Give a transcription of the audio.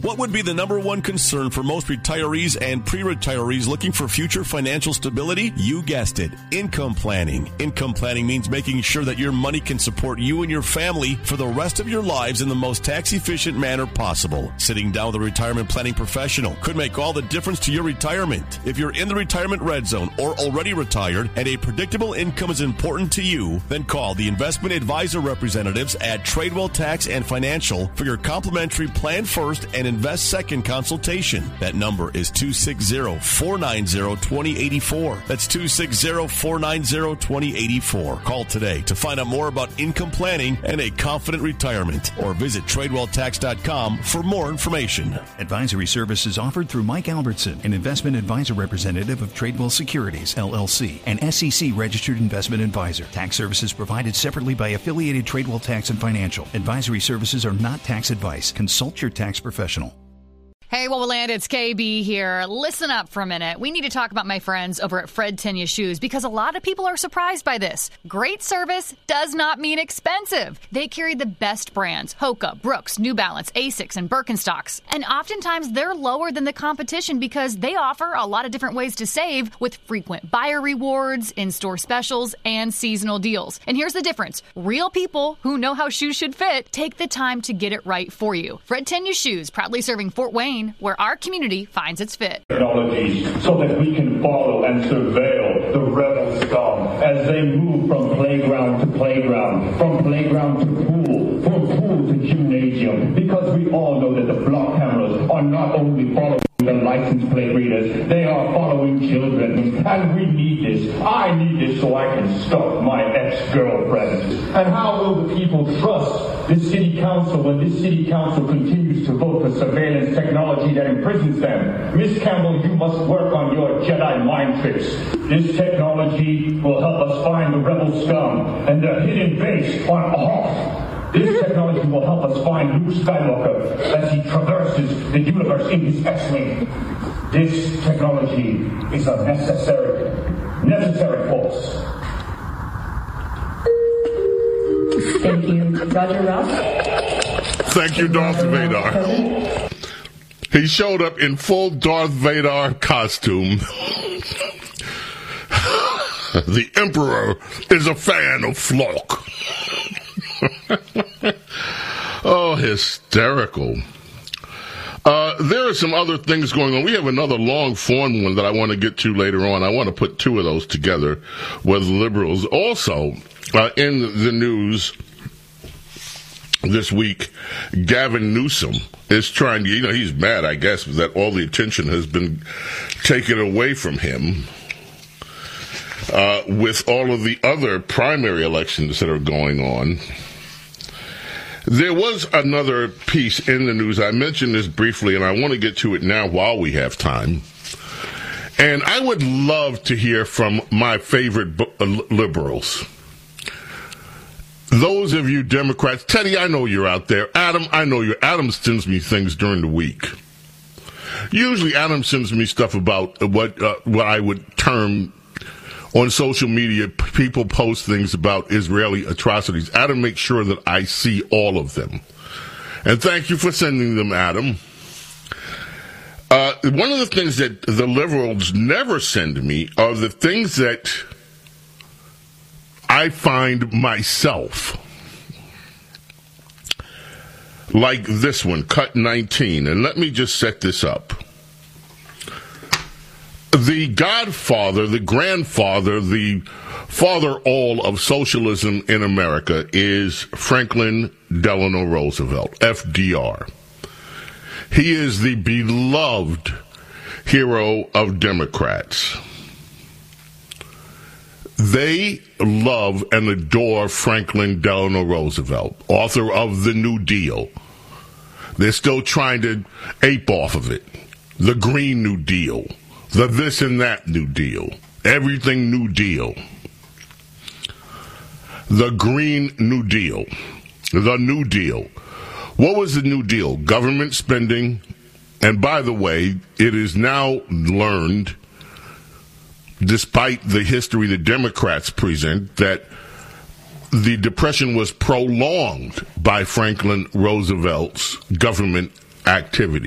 What would be the number one concern for most retirees and pre-retirees looking for future financial stability? You guessed it, income planning. Income planning means making sure that your money can support you and your family for the rest of your lives in the most tax-efficient manner possible. Sitting down with a retirement planning professional could make all the difference to your retirement. If you're in the retirement red zone or already retired and a predictable income is important to you, then call the investment advisor representatives at Tradewell Tax and Financial for your complimentary Plan First and Invest Second consultation. That number is 260-490-2084. That's 260-490-2084. Call today to find out more about income planning and a confident retirement, or visit TradewellTax.com for more information. Advisory services offered through Mike Albertson, an investment advisor representative of Tradewell Securities, LLC, an SEC-registered investment advisor. Tax services provided separately by affiliated Tradewell Tax and Financial. Advisory services are not tax advice. Consult your tax professional. Hey, Wowoland, it's KB here. Listen up for a minute. We need to talk about my friends over at Fred Tenya Shoes because a lot of people are surprised by this. Great service does not mean expensive. They carry the best brands: Hoka, Brooks, New Balance, Asics, and Birkenstocks. And oftentimes they're lower than the competition because they offer a lot of different ways to save with frequent buyer rewards, in-store specials, and seasonal deals. And here's the difference. Real people who know how shoes should fit take the time to get it right for you. Fred Tenya Shoes, proudly serving Fort Wayne, where our community finds its fit. Technologies so that we can follow and surveil the rebel scum as they move from playground to playground, from playground to pool, from pool to gymnasium, because we all know that the block cameras are not only following the license plate readers, they are following children, and we need this. I need this so I can stalk my ex-girlfriend. And how will the people trust the city council when this city council continues to vote for surveillance technology that imprisons them? Miss Campbell, you must work on your Jedi mind tricks. This technology will help us find the rebel scum and their hidden base on Hoth. This technology will help us find Luke Skywalker as he traverses the universe in his X-Wing. This technology is a necessary force. Thank you. Roger Ross? Thank you, Darth Vader. He showed up in full Darth Vader costume. The Emperor is a fan of Flock. Oh, hysterical. There are some other things going on. We have another long form one that I want to get to later on. I want to put two of those together with liberals. Also, in the news this week, Gavin Newsom is trying to, he's mad, I guess, that all the attention has been taken away from him with all of the other primary elections that are going on. There was another piece in the news. I mentioned this briefly, and I want to get to it now while we have time. And I would love to hear from my favorite liberals. Those of you Democrats, Teddy, I know you're out there. Adam, I know you. Adam sends me things during the week. Usually Adam sends me stuff about what I would term on social media, people post things about Israeli atrocities. Adam makes sure that I see all of them. And thank you for sending them, Adam. One of the things that the liberals never send me are the things that I find myself. Like this one, Cut 19. And let me just set this up. The godfather, the grandfather, the father all of socialism in America is Franklin Delano Roosevelt, FDR. He is the beloved hero of Democrats. They love and adore Franklin Delano Roosevelt, author of the New Deal. They're still trying to ape off of it. The Green New Deal. The this and that New Deal. Everything New Deal. The Green New Deal. The New Deal. What was the New Deal? Government spending. And by the way, it is now learned, despite the history the Democrats present, that the Depression was prolonged by Franklin Roosevelt's government activity.